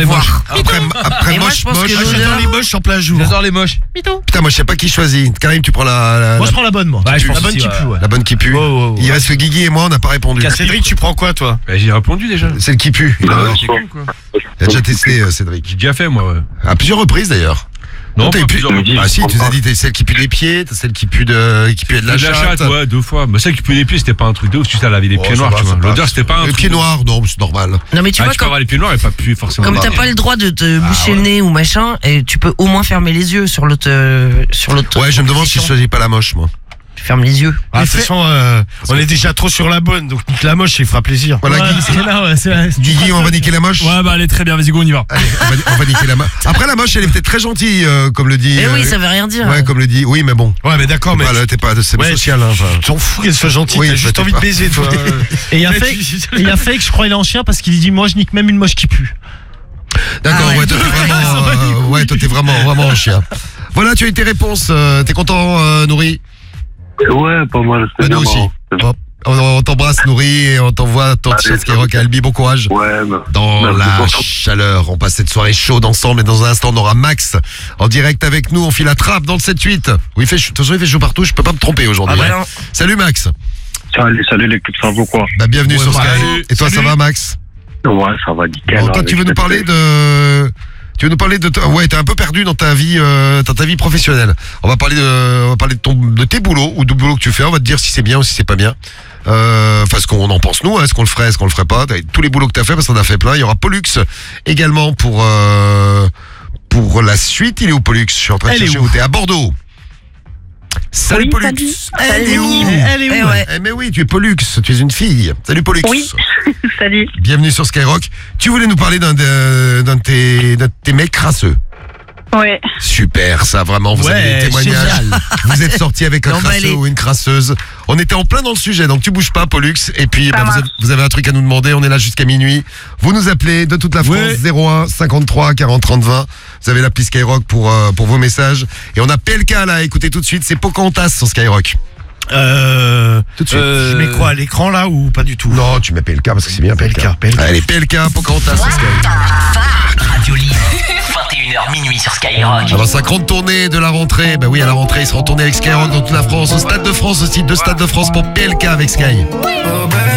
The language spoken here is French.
les moches. Après Et moi, moche, je pense moche. que J'adore les moches en plein jour. J'adore les moches. Putain, moi je sais pas qui choisit. Karim, tu prends Moi je prends la bonne, moi. Ouais, je La pense bonne aussi, qui ouais. pue, ouais. la bonne qui pue. Oh. Il reste que Guigui et moi, on n'a pas répondu. Cédric, tu prends quoi, toi? Bah, j'ai répondu déjà. Celle qui pue. Il a déjà testé, Cédric. J'ai déjà fait, moi, ouais. À plusieurs reprises d'ailleurs. Non, t'as pas eu plus- plusieurs reprises. Ah si, tu nous as dit t'as celle qui pue des pieds, t'as celle qui pue de la chatte. Ouais, 2 fois. Mais celle qui pue les pieds, c'était pas un truc de ouf. Tu sais, elle avait les Oh, pieds ça noirs, va, tu vois. ça L'odeur, passe. c'était pas un Les truc. pieds noirs, non, c'est normal. Non mais tu Ah, vois tu peux avoir les pieds noirs et pas puer forcément. comme t'as pas le droit de te boucher le nez ou machin, et tu peux au moins fermer les yeux sur l'autre. Ouais, je me demande si je choisis pas la moche, moi. Tu fermes les yeux. Ah, de toute façon, on est déjà trop sur la bonne, donc nique la moche, il fera plaisir. Voilà, Ouais, Guigui. c'est là, ouais, c'est là. Guigui, on va niquer la moche. Ouais, bah allez, très bien, vas-y, go, on y va. Allez, on va niquer la moche. Après, la moche, elle est peut-être très gentille, comme le dit. Eh oui, ça veut rien dire. Ouais, comme le dit. Oui, mais bon. Ouais, mais d'accord, mais. T'es pas, c'est Ouais, social, hein. Enfin. Tu t'en fous qu'elle soit gentille, Oui, t'as juste t'es envie pas- de baiser, toi. Et il y a Fake, je crois, il est en chien parce qu'il dit, moi, je nique même une moche qui pue. D'accord, Ah ouais. ouais, toi, t'es vraiment un chien. Voilà, tu as eu tes réponses. T'es content, Nourri? Ouais, pas mal. Bah, nous aussi. Hop. On t'embrasse, Nourri, et on t'envoie ton t-shirt Skyrock à Albi. Bon courage. Ouais, Dans merci la beaucoup. chaleur, on passe cette soirée chaude ensemble, et dans un instant, on aura Max en direct avec nous. On file la trappe dans le 7-8. Oui, de toute façon, il fait chaud partout. Je peux pas me tromper aujourd'hui. Ah bah hein. non. Salut, Max. Salut l'équipe, ça va quoi? Bah, bienvenue sur Sky. salut. Et toi, ça va, Max? Ouais, ça va nickel. Bon, toi, avec tu veux nous cette- parler de... Ouais, t'es un peu perdu dans ta vie professionnelle. On va parler de tes boulots ou du boulot que tu fais. On va te dire si c'est bien ou si c'est pas bien. Enfin, ce qu'on en pense nous, est-ce qu'on le ferait, est-ce qu'on le ferait pas. Tous les boulots que t'as fait, parce qu'on a fait plein. Il y aura Pollux également pour la suite. Il est où, Pollux? Je suis en train de Elle est chercher où où t'es. À Bordeaux. Salut, Oui, Pollux. salut. Elle est où? Elle est où? Eh ouais. Eh, mais oui, tu es Pollux, tu es une fille. Salut, Pollux. Oui. Salut. Bienvenue sur Skyrock. Tu voulais nous parler d'un de tes mecs crasseux. Ouais. Super, ça vraiment, vous avez des témoignages. génial. Vous êtes sorti avec un L'emballé. crasseux ou une crasseuse. On était en plein dans le sujet, donc tu bouges pas, Pollux. Et puis, Ça marche. vous avez un truc à nous demander. On est là jusqu'à minuit. Vous nous appelez de toute la France, Ouais. 01 53 40 30 20. Vous avez l'appli Skyrock pour vos messages. Et on a PLK là, écoutez tout de suite. C'est Pocahontas sur Skyrock. Tout de suite. Je mets quoi à l'écran là ou pas du tout? Non, tu mets PLK parce que c'est bien PLK. PLK. Allez, PLK, Pocahontas sur Skyrock. Radio Libre, 21h minuit sur Skyrock. Alors sa grande tournée de la rentrée, bah oui à la rentrée ils seront tournés avec Skyrock dans toute la France, au Stade de France aussi, 2 Stades de France pour PLK avec Sky.